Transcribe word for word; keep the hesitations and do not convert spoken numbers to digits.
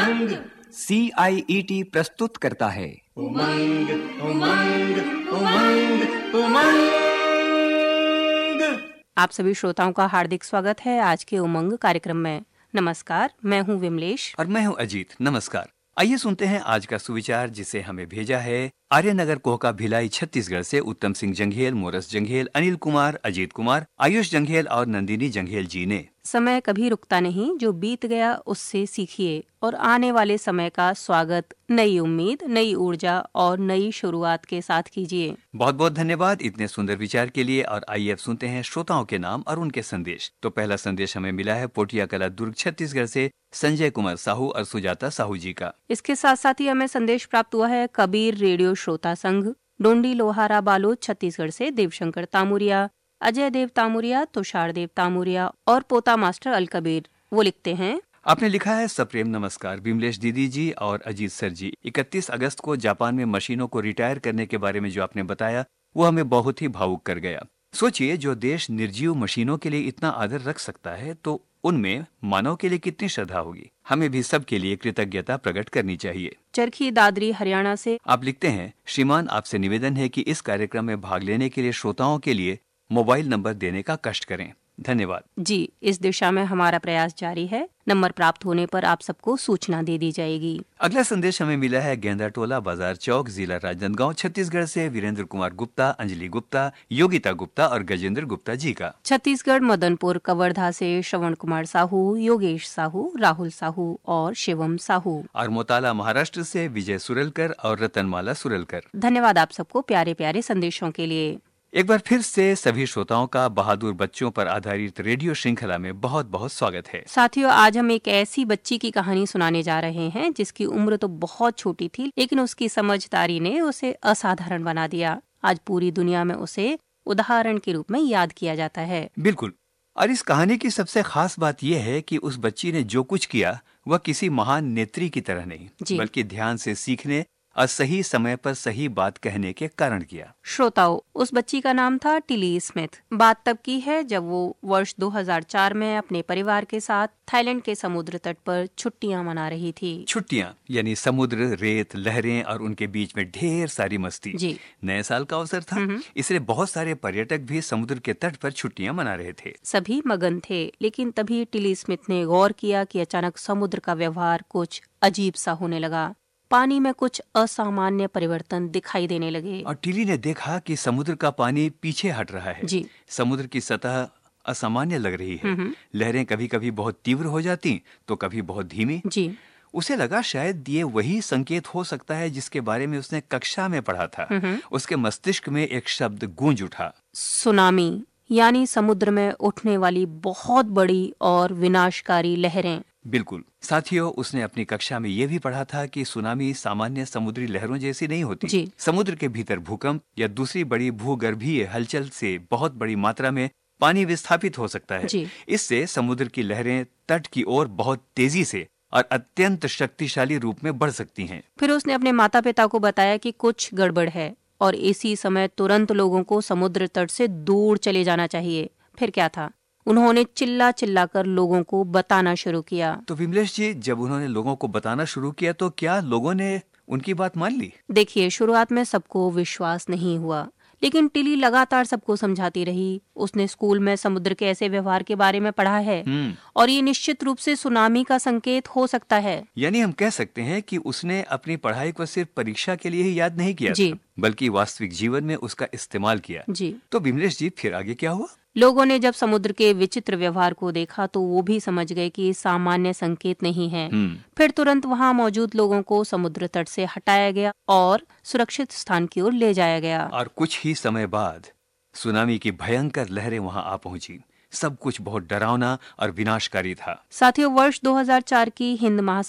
उमंग। सी आई E T प्रस्तुत करता है उमंग उमंग उमंग उमंग। आप सभी श्रोताओं का हार्दिक स्वागत है आज के उमंग कार्यक्रम में। नमस्कार, मैं हूं विमलेश और मैं हूं अजीत। नमस्कार। आइए सुनते हैं आज का सुविचार, जिसे हमें भेजा है आर्यनगर कोहका भिलाई छत्तीसगढ़ से उत्तम सिंह जंघेल, मोरस जंघेल, अनिल कुमार, अजीत कुमार, आयुष जंघेल और नंदिनी जंघेल जी ने। समय कभी रुकता नहीं, जो बीत गया उससे सीखिए और आने वाले समय का स्वागत नई उम्मीद, नई ऊर्जा और नई शुरुआत के साथ कीजिए। बहुत बहुत धन्यवाद इतने सुंदर विचार के लिए। और आइए अब सुनते हैं श्रोताओं के नाम और उनके संदेश। तो पहला संदेश हमें मिला है पोटिया कला दुर्ग छत्तीसगढ़ से संजय कुमार साहू और सुजाता साहू जी का। इसके साथ साथ ही हमें संदेश प्राप्त हुआ है कबीर रेडियो श्रोता संघ डोंडी लोहारा बालोद छत्तीसगढ़ से देवशंकर तामुरिया, अजय देव तामुरिया, तुषार देव तामुरिया और पोता मास्टर अल कबीर। वो लिखते हैं, आपने लिखा है सप्रेम नमस्कार विमलेश दीदी जी और अजीत सर जी। इकतीस अगस्त को जापान में मशीनों को रिटायर करने के बारे में जो आपने बताया वो हमें बहुत ही भावुक कर गया। सोचिए, जो देश निर्जीव मशीनों के लिए इतना आदर रख सकता है तो उनमें मानव के लिए कितनी श्रद्धा होगी। हमें भी सबके लिए कृतज्ञता प्रकट करनी चाहिए। चरखी दादरी हरियाणा से आप लिखते हैं, श्रीमान आपसे निवेदन है कि इस कार्यक्रम में भाग लेने के लिए श्रोताओं के लिए मोबाइल नंबर देने का कष्ट करें। धन्यवाद जी। इस दिशा में हमारा प्रयास जारी है। नंबर प्राप्त होने पर आप सबको सूचना दे दी जाएगी। अगला संदेश हमें मिला है गेंदा टोला बाजार चौक जिला राजनांदगांव छत्तीसगढ़ से वीरेंद्र कुमार गुप्ता, अंजलि गुप्ता, योगिता गुप्ता और गजेंद्र गुप्ता जी का। छत्तीसगढ़ मदनपुर कवर्धा से श्रवण कुमार साहू, योगेश साहू, राहुल साहू और शिवम साहू। और मोताला महाराष्ट्र से विजय सुरलकर और रतनमाला सुरलकर। धन्यवाद आप सबको प्यारे प्यारे संदेशों के लिए। एक बार फिर से सभी श्रोताओं का बहादुर बच्चों पर आधारित रेडियो श्रृंखला में बहुत बहुत स्वागत है। साथियों, आज हम एक ऐसी बच्ची की कहानी सुनाने जा रहे हैं जिसकी उम्र तो बहुत छोटी थी, लेकिन उसकी समझदारी ने उसे असाधारण बना दिया। आज पूरी दुनिया में उसे उदाहरण के रूप में याद किया जाता है। बिल्कुल। और इस कहानी की सबसे खास बात यह है कि उस बच्ची ने जो कुछ किया वह किसी महान नेत्री की तरह नहीं, बल्कि ध्यान से सीखने और सही समय पर सही बात कहने के कारण किया। श्रोताओं, उस बच्ची का नाम था टिली स्मिथ। बात तब की है जब वो वर्ष दो हज़ार चार में अपने परिवार के साथ थाईलैंड के समुद्र तट पर छुट्टियां मना रही थी। छुट्टियां यानी समुद्र, रेत, लहरें और उनके बीच में ढेर सारी मस्ती। जी। नए साल का अवसर था, इसलिए बहुत सारे पर्यटक भी समुद्र के तट पर छुट्टियां मना रहे थे। सभी मगन थे, लेकिन तभी टिली स्मिथ ने गौर किया कि अचानक समुद्र का व्यवहार कुछ अजीब सा होने लगा। पानी में कुछ असामान्य परिवर्तन दिखाई देने लगे। और टिली ने देखा कि समुद्र का पानी पीछे हट रहा है। जी। समुद्र की सतह असामान्य लग रही है। लहरें कभी कभी बहुत तीव्र हो जाती तो कभी बहुत धीमी। जी। उसे लगा शायद ये वही संकेत हो सकता है जिसके बारे में उसने कक्षा में पढ़ा था। उसके मस्तिष्क में एक शब्द गूंज उठा, सुनामी, यानी समुद्र में उठने वाली बहुत बड़ी और विनाशकारी लहरें। बिल्कुल साथियों, उसने अपनी कक्षा में यह भी पढ़ा था कि सुनामी सामान्य समुद्री लहरों जैसी नहीं होती। जी। समुद्र के भीतर भूकंप या दूसरी बड़ी भूगर्भीय हलचल से बहुत बड़ी मात्रा में पानी विस्थापित हो सकता है। जी। इससे समुद्र की लहरें तट की ओर बहुत तेजी से और अत्यंत शक्तिशाली रूप में बढ़ सकती हैं। फिर उसने अपने माता पिता को बताया कि कुछ गड़बड़ है और इसी समय तुरंत लोगों को समुद्र तट से दूर चले जाना चाहिए। फिर क्या था, उन्होंने चिल्ला चिल्ला कर लोगों को बताना शुरू किया। तो विमलेश जी, जब उन्होंने लोगों को बताना शुरू किया तो क्या लोगों ने उनकी बात मान ली? देखिए, शुरुआत में सबको विश्वास नहीं हुआ, लेकिन टिली लगातार सबको समझाती रही। उसने स्कूल में समुद्र के ऐसे व्यवहार के बारे में पढ़ा है और ये निश्चित रूप से सुनामी का संकेत हो सकता है। यानी हम कह सकते हैं कि उसने अपनी पढ़ाई को सिर्फ परीक्षा के लिए ही याद नहीं किया जी। था, बल्कि वास्तविक जीवन में उसका इस्तेमाल किया। जी। तो विमलेश जी, फिर आगे क्या हुआ? लोगों ने जब समुद्र के विचित्र व्यवहार को देखा तो वो भी समझ गए कि सामान्य संकेत नहीं है। फिर तुरंत वहाँ मौजूद लोगों को समुद्र तट से हटाया गया और सुरक्षित स्थान की ओर ले जाया गया। और कुछ ही समय बाद सुनामी की भयंकर लहरें वहाँ आ पहुंची। सब कुछ बहुत डरावना और विनाशकारी था। साथियों, वर्ष दो हज़ार चार की हिंद महासागर